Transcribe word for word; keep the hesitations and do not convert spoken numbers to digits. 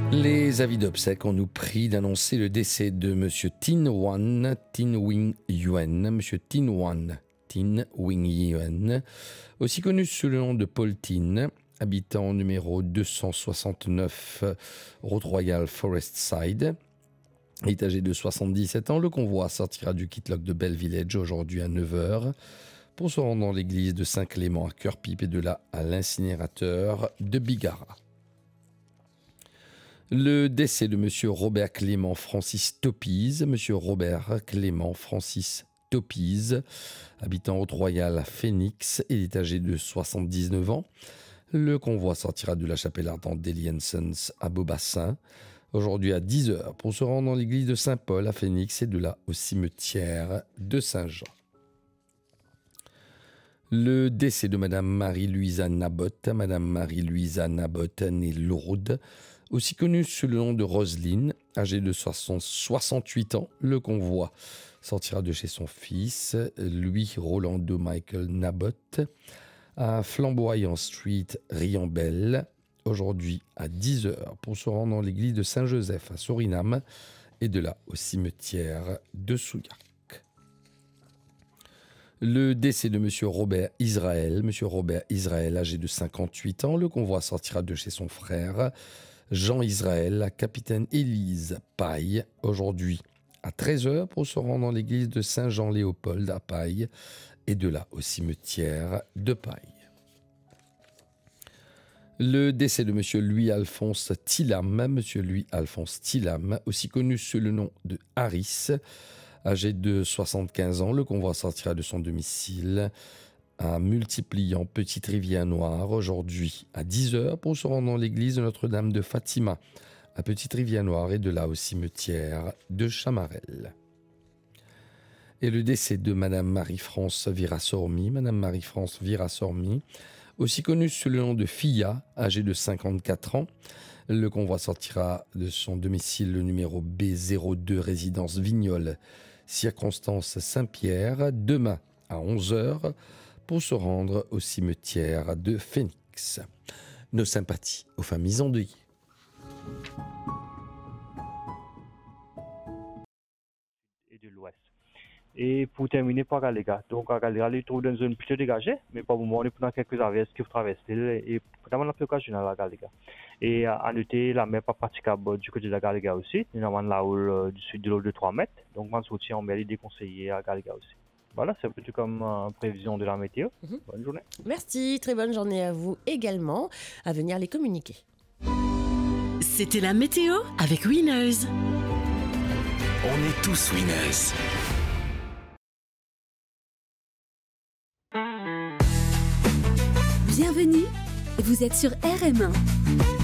Les avis d'obsèques ont nous pris d'annoncer le décès de Monsieur Tin Wan, Tin Wing Yuen, Monsieur Tin Wan, Tin Wing Yuen, aussi connu sous le nom de Paul Tin, habitant numéro deux cent soixante-neuf Route Royale Forest Side. Il est âgé de soixante-dix-sept ans. Le convoi sortira du Kitloch de Bell Village aujourd'hui à neuf heures pour se rendre dans l'église de Saint-Clément à Cœur-Pipe et de là à l'incinérateur de Bigara. Le décès de Monsieur Robert Clément Francis Topise, Monsieur Robert Clément Francis Topise, habitant Haute-Royale à Phoenix, il est âgé de soixante-dix-neuf ans. Le convoi sortira de la chapelle ardente d'Eli Sons à Beaubassin, aujourd'hui à dix heures, pour se rendre dans l'église de Saint-Paul à Phoenix et de là au cimetière de Saint-Jean. Le décès de Madame Marie-Louisa Nabot, Madame Marie-Louisa Nabot, née Lourdes, aussi connue sous le nom de Roselyne, âgée de soixante-huit ans. Le convoi sortira de chez son fils, Louis Rolando Michael Nabot, à Flamboyant Street, Riambel, aujourd'hui à dix heures, pour se rendre dans l'église de Saint-Joseph à Suriname et de là au cimetière de Souillac. Le décès de Monsieur Robert Israël, Monsieur Robert Israël, âgé de cinquante-huit ans. Le convoi sortira de chez son frère, Jean Israël, la capitaine Élise Paille, aujourd'hui à treize heures, pour se rendre dans l'église de Saint-Jean-Léopold à Paille et de là au cimetière de Paille. Le décès de Monsieur Louis-Alphonse Tillam, Monsieur Louis-Alphonse Tillam, aussi connu sous le nom de Harris, âgé de soixante-quinze ans. Le convoi sortira de son domicile à Multipliant Petite Rivière Noire aujourd'hui à dix heures pour se rendre dans l'église de Notre-Dame de Fatima à Petite Rivière Noire et de là au cimetière de Chamarel. Et le décès de Madame Marie-France Virasormi, Madame Marie-France Virasormi, aussi connue sous le nom de Fia, âgée de cinquante-quatre ans. Le convoi sortira de son domicile le numéro B zéro deux, résidence Vignolles, circonstance Saint-Pierre, demain à onze heures, pour se rendre au cimetière de Phoenix. Nos sympathies aux familles endeuillées. Et de l'Ouest. Et pour terminer par Galega. Donc, à Galega, il trouve dans une zone plutôt dégagée, mais pour le moment, on est dans quelques averses qui traversent l'île et notamment la plus occasionnelle à Galega. Et à noter, la mer pas praticable du côté de la Galega aussi, notamment la houle du sud de l'eau de trois mètres. Donc, on soutien en mer est déconseillé à Galega aussi. Voilà, c'est un peu comme euh, prévision de la météo. Mmh. Bonne journée. Merci, très bonne journée à vous également. À venir les communiquer. C'était la météo avec Winners. On est tous winners. Bienvenue, vous êtes sur R M un.